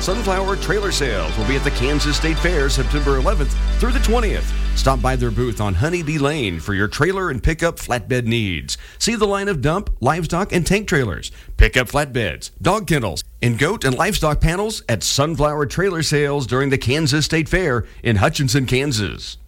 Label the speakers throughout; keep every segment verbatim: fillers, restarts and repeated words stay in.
Speaker 1: Sunflower Trailer Sales will be at the Kansas State Fair September eleventh through the twentieth. Stop by their booth on Honeybee Lane for your trailer and pickup flatbed needs. See the line of dump, livestock, and tank trailers, pickup flatbeds, dog kennels, and goat and livestock panels at Sunflower Trailer Sales during the Kansas State Fair in Hutchinson, Kansas.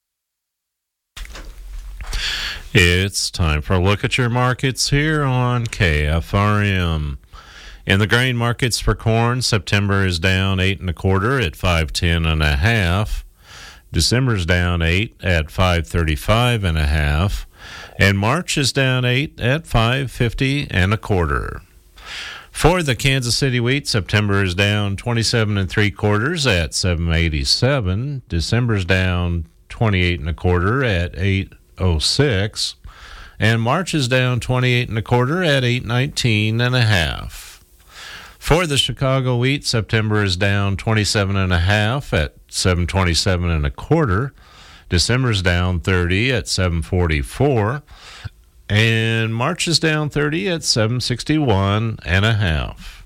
Speaker 2: It's time for a look at your markets here on K F R M. In the grain markets for corn, September is down eight and a quarter at five ten and a half. December's down eight at five thirty-five and a half, and March is down eight at five fifty and a quarter. For the Kansas City wheat, September is down twenty-seven and three quarters at seven eighty-seven. December's down twenty-eight and a quarter at eight oh six, and March is down twenty-eight and a quarter at eight nineteen and a half. For the Chicago wheat, September is down twenty-seven and a half at seven twenty-seven and a quarter. December's down thirty at seven forty-four, and March is down thirty at seven sixty-one and a half.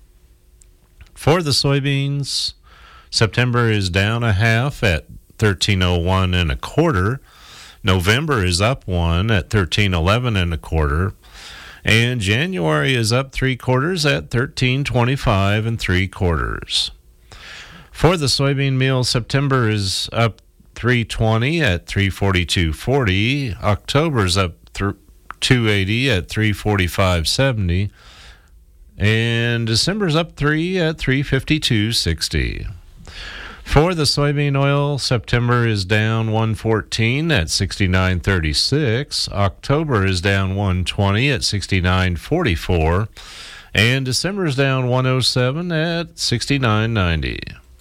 Speaker 2: For the soybeans, September is down a half at thirteen oh one and a quarter. November is up one at thirteen eleven and a quarter. And January is up three quarters at thirteen twenty-five and three quarters. For the soybean meal, September is up three twenty at three forty-two forty. October's up th- two eighty at three forty-five seventy. And December's up three at three fifty-two sixty. For the soybean oil, September is down one fourteen at sixty-nine thirty-six. October is down one twenty at sixty-nine forty-four. And December is down one oh seven at sixty-nine ninety.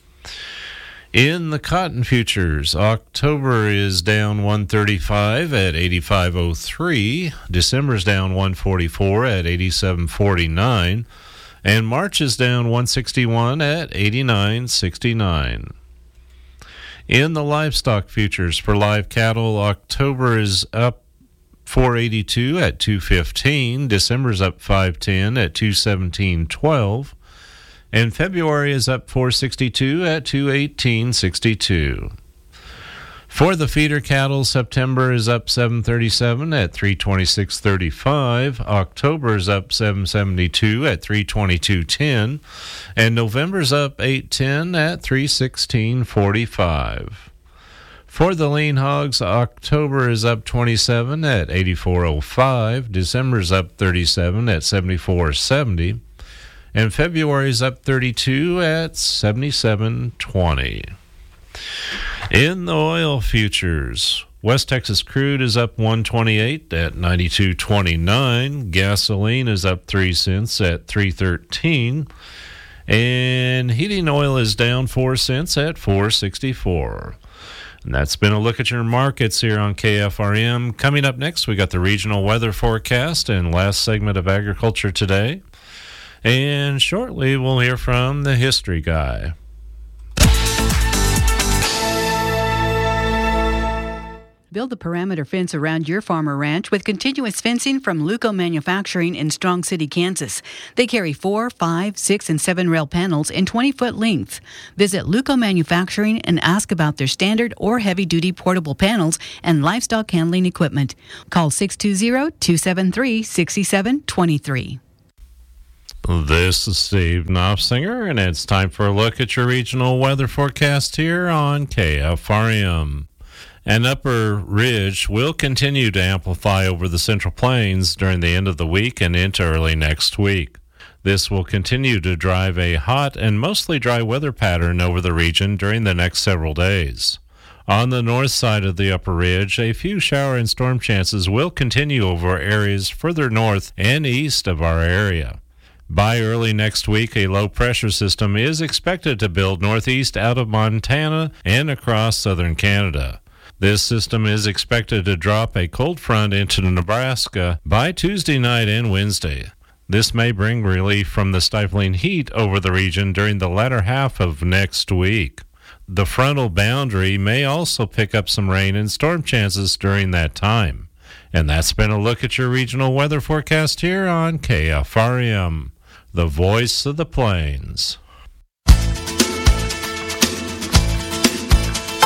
Speaker 2: In the cotton futures, October is down one thirty-five at eighty-five oh three. December is down one forty-four at eighty-seven forty-nine. And March is down one sixty-one at eighty-nine sixty-nine. In the livestock futures for live cattle, October is up four eighty-two at two fifteen. December's up five ten at two seventeen twelve. And February is up four sixty-two at two eighteen sixty-two. For the feeder cattle, September is up seven thirty-seven at three twenty-six thirty-five. October is up seven seventy-two at three twenty-two ten. And November's up eight ten at three sixteen forty-five. For the lean hogs, October is up twenty-seven at eighty-four oh five. December's up thirty-seven at seventy-four seventy. And February's up thirty-two at seventy-seven twenty. In the oil futures, West Texas crude is up one twenty-eight at ninety-two twenty-nine. Gasoline is up three cents at three thirteen. And heating oil is down four cents at four sixty-four. And that's been a look at your markets here on K F R M. Coming up next, we got the regional weather forecast and last segment of Agriculture Today. And shortly, we'll hear from the history guy.
Speaker 3: Build a perimeter fence around your farm or ranch with continuous fencing from Luco Manufacturing in Strong City, Kansas. They carry four, five, six, and seven rail panels in twenty-foot lengths. Visit Luco Manufacturing and ask about their standard or heavy-duty portable panels and livestock handling equipment. Call six two zero, two seven three, six seven two three.
Speaker 2: This is Steve Knopfsinger, and it's time for a look at your regional weather forecast here on K F R M. An upper ridge will continue to amplify over the Central Plains during the end of the week and into early next week. This will continue to drive a hot and mostly dry weather pattern over the region during the next several days. On the north side of the upper ridge, a few shower and storm chances will continue over areas further north and east of our area. By early next week, a low-pressure system is expected to build northeast out of Montana and across southern Canada. This system is expected to drop a cold front into Nebraska by Tuesday night and Wednesday. This may bring relief from the stifling heat over the region during the latter half of next week. The frontal boundary may also pick up some rain and storm chances during that time. And that's been a look at your regional weather forecast here on K F R M, the voice of the plains.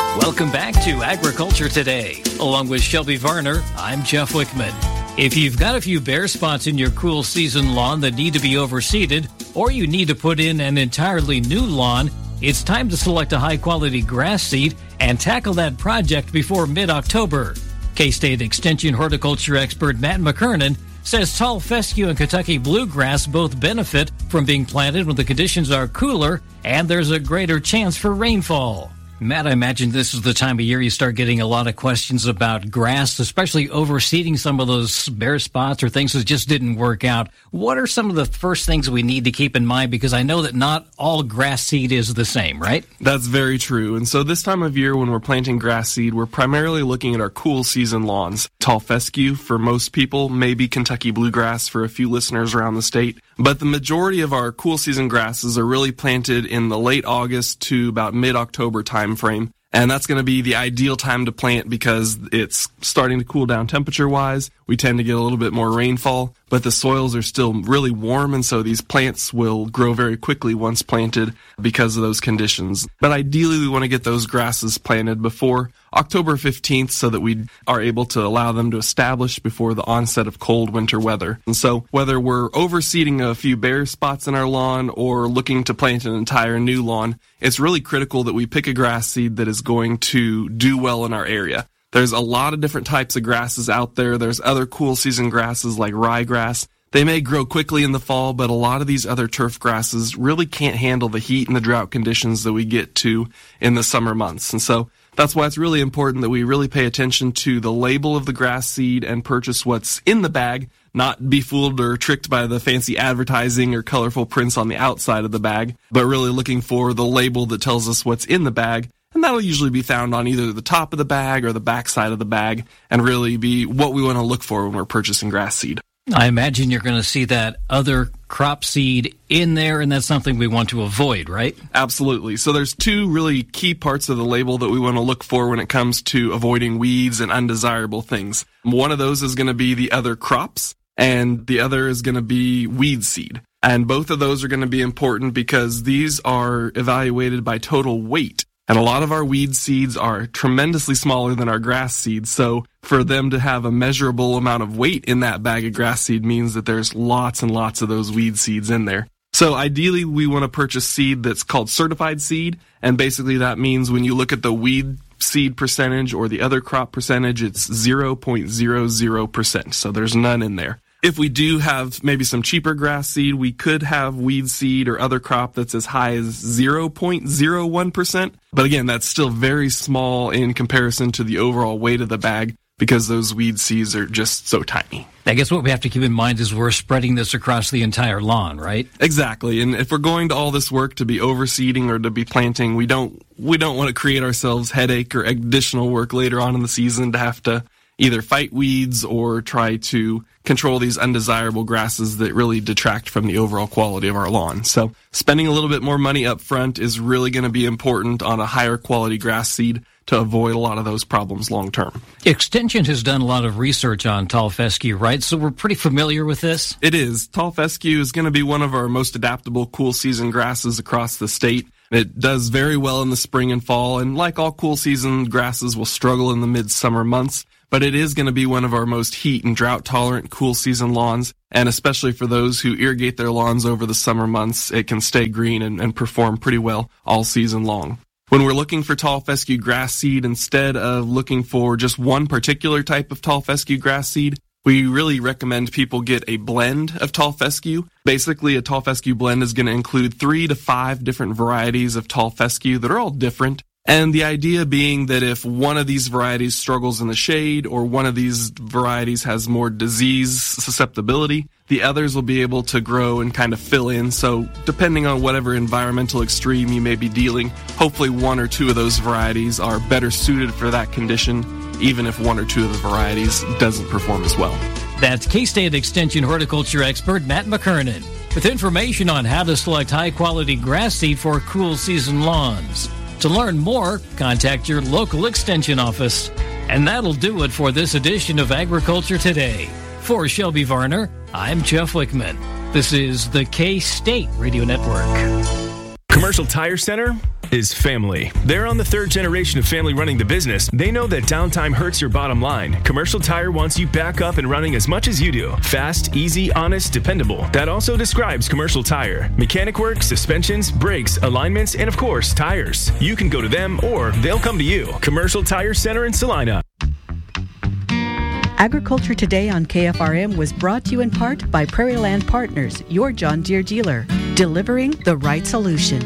Speaker 4: Welcome back to Agriculture Today. Along with Shelby Varner, I'm Jeff Wickman. If you've got a few bare spots in your cool season lawn that need to be overseeded, or you need to put in an entirely new lawn, it's time to select a high-quality grass seed and tackle that project before mid-October. K-State Extension horticulture expert Matt McKernan says tall fescue and Kentucky bluegrass both benefit from being planted when the conditions are cooler and there's a greater chance for rainfall. Matt, I imagine this is the time of year you start getting a lot of questions about grass, especially overseeding some of those bare spots or things that just didn't work out. What are some of the first things we need to keep in mind? Because I know that not all grass seed is the same, right?
Speaker 5: That's very true. And so this time of year when we're planting grass seed, we're primarily looking at our cool season lawns. Tall fescue for most people, maybe Kentucky bluegrass for a few listeners around the state. But the majority of our cool season grasses are really planted in the late August to about mid-October time frame. And that's going to be the ideal time to plant because it's starting to cool down temperature-wise. We tend to get a little bit more rainfall, but the soils are still really warm, and so these plants will grow very quickly once planted because of those conditions. But ideally, we want to get those grasses planted before October fifteenth so that we are able to allow them to establish before the onset of cold winter weather. And so whether we're overseeding a few bare spots in our lawn or looking to plant an entire new lawn, it's really critical that we pick a grass seed that is going to do well in our area. There's a lot of different types of grasses out there. There's other cool season grasses like ryegrass. They may grow quickly in the fall, but a lot of these other turf grasses really can't handle the heat and the drought conditions that we get to in the summer months. And so that's why it's really important that we really pay attention to the label of the grass seed and purchase what's in the bag, not be fooled or tricked by the fancy advertising or colorful prints on the outside of the bag, but really looking for the label that tells us what's in the bag. And that'll usually be found on either the top of the bag or the back side of the bag and really be what we want to look for when we're purchasing grass seed.
Speaker 4: I imagine you're going to see that other crop seed in there, and that's something we want to avoid, right?
Speaker 5: Absolutely. So there's two really key parts of the label that we want to look for when it comes to avoiding weeds and undesirable things. One of those is going to be the other crops, and the other is going to be weed seed. And both of those are going to be important because these are evaluated by total weight. And a lot of our weed seeds are tremendously smaller than our grass seeds. So for them to have a measurable amount of weight in that bag of grass seed means that there's lots and lots of those weed seeds in there. So ideally, we want to purchase seed that's called certified seed. And basically that means when you look at the weed seed percentage or the other crop percentage, it's zero point zero zero percent. So there's none in there. If we do have maybe some cheaper grass seed, we could have weed seed or other crop that's as high as zero point zero one percent. But again, that's still very small in comparison to the overall weight of the bag because those weed seeds are just so tiny.
Speaker 4: I guess what we have to keep in mind is we're spreading this across the entire lawn, right?
Speaker 5: Exactly. And if we're going to all this work to be overseeding or to be planting, we don't we don't want to create ourselves headache or additional work later on in the season to have to either fight weeds or try to control these undesirable grasses that really detract from the overall quality of our lawn. So spending a little bit more money up front is really going to be important on a higher quality grass seed to avoid a lot of those problems long term.
Speaker 4: Extension has done a lot of research on tall fescue, right? So we're pretty familiar with this?
Speaker 5: It is. Tall fescue is going to be one of our most adaptable cool season grasses across the state. It does very well in the spring and fall, and like all cool season grasses will struggle in the midsummer months. But it is going to be one of our most heat and drought tolerant cool season lawns. And especially for those who irrigate their lawns over the summer months, it can stay green and, and perform pretty well all season long. When we're looking for tall fescue grass seed, instead of looking for just one particular type of tall fescue grass seed, we really recommend people get a blend of tall fescue. Basically, a tall fescue blend is going to include three to five different varieties of tall fescue that are all different. And the idea being that if one of these varieties struggles in the shade or one of these varieties has more disease susceptibility, the others will be able to grow and kind of fill in. So depending on whatever environmental extreme you may be dealing, hopefully one or two of those varieties are better suited for that condition, even if one or two of the varieties doesn't perform as well.
Speaker 4: That's K-State Extension horticulture expert Matt McKernan with information on how to select high-quality grass seed for cool season lawns. To learn more, contact your local Extension office. And that'll do it for this edition of Agriculture Today. For Shelby Varner, I'm Jeff Wickman. This is the K-State Radio Network.
Speaker 6: Commercial Tire Center? is family. They're on the third generation of family running the business. They know that downtime hurts your bottom line. Commercial Tire wants you back up and running as much as you do. Fast, easy, honest, dependable. That also describes Commercial Tire. Mechanic work, suspensions, brakes, alignments, and of course, tires. You can go to them or they'll come to you. Commercial Tire Center in Salina.
Speaker 3: Agriculture Today on K F R M was brought to you in part by Prairie Land Partners, your John Deere dealer, delivering the right solution.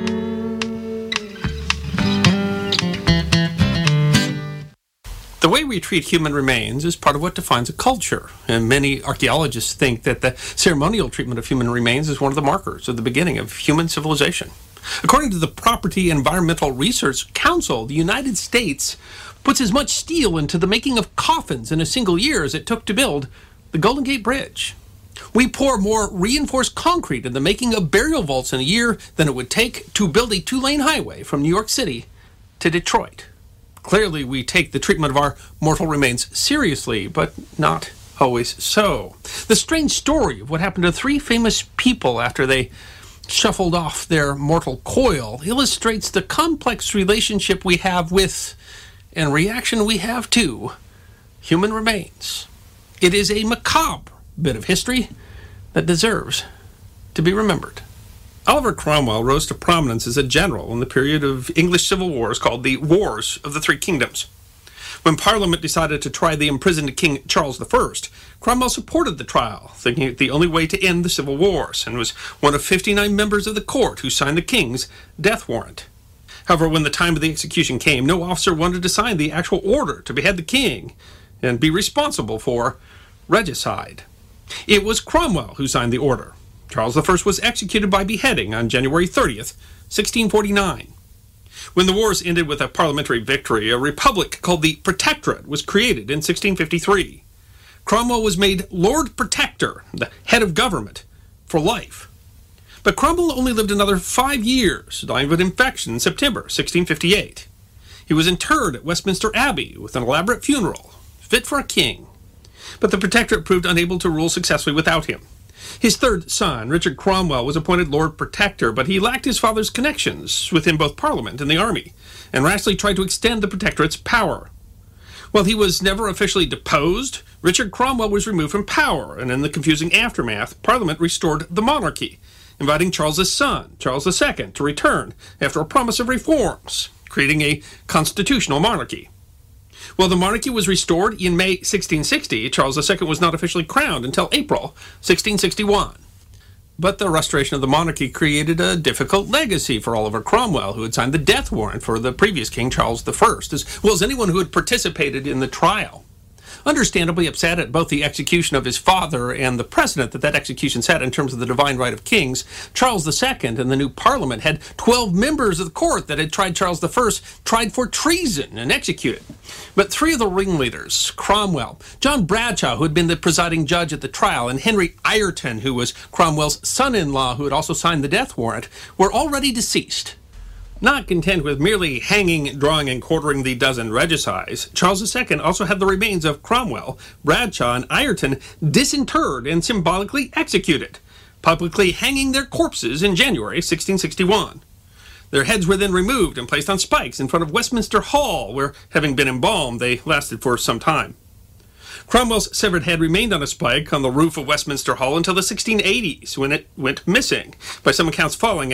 Speaker 7: The way we treat human remains is part of what defines a culture, and many archaeologists think that the ceremonial treatment of human remains is one of the markers of the beginning of human civilization. According to the Property Environmental Research Council, the United States puts as much steel into the making of coffins in a single year as it took to build the Golden Gate Bridge. We pour more reinforced concrete in the making of burial vaults in a year than it would take to build a two-lane highway from New York City to Detroit. Clearly, we take the treatment of our mortal remains seriously, but not always so. The strange story of what happened to three famous people after they shuffled off their mortal coil illustrates the complex relationship we have with, and reaction we have to, human remains. It is a macabre bit of history that deserves to be remembered. Oliver Cromwell rose to prominence as a general in the period of English civil wars called the Wars of the Three Kingdoms. When Parliament decided to try the imprisoned King Charles the First, Cromwell supported the trial, thinking it the only way to end the civil wars, and was one of fifty-nine members of the court who signed the king's death warrant. However, when the time of the execution came, no officer wanted to sign the actual order to behead the king and be responsible for regicide. It was Cromwell who signed the order. Charles the First was executed by beheading on January thirtieth, sixteen forty-nine. When the wars ended with a parliamentary victory, a republic called the Protectorate was created in sixteen fifty-three. Cromwell was made Lord Protector, the head of government, for life. But Cromwell only lived another five years, dying of an infection in September sixteen fifty-eight. He was interred at Westminster Abbey with an elaborate funeral, fit for a king. But the Protectorate proved unable to rule successfully without him. His third son, Richard Cromwell, was appointed Lord Protector, but he lacked his father's connections within both Parliament and the army, and rashly tried to extend the Protectorate's power. While he was never officially deposed, Richard Cromwell was removed from power, and in the confusing aftermath, Parliament restored the monarchy, inviting Charles's son, Charles the Second, to return after a promise of reforms, creating a constitutional monarchy. While the monarchy was restored in May sixteen sixty, Charles the Second was not officially crowned until April sixteen sixty-one. But the restoration of the monarchy created a difficult legacy for Oliver Cromwell, who had signed the death warrant for the previous King Charles the First, as well as anyone who had participated in the trial. Understandably upset at both the execution of his father and the precedent that that execution set in terms of the divine right of kings, Charles the Second and the new Parliament had twelve members of the court that had tried Charles the First tried for treason and executed. But three of the ringleaders, Cromwell, John Bradshaw, who had been the presiding judge at the trial, and Henry Ireton, who was Cromwell's son-in-law who had also signed the death warrant, were already deceased. Not content with merely hanging, drawing, and quartering the dozen regicides, Charles the Second also had the remains of Cromwell, Bradshaw, and Ireton disinterred and symbolically executed, publicly hanging their corpses in January sixteen sixty-one. Their heads were then removed and placed on spikes in front of Westminster Hall, where, having been embalmed, they lasted for some time. Cromwell's severed head remained on a spike on the roof of Westminster Hall until the sixteen eighties, when it went missing, by some accounts falling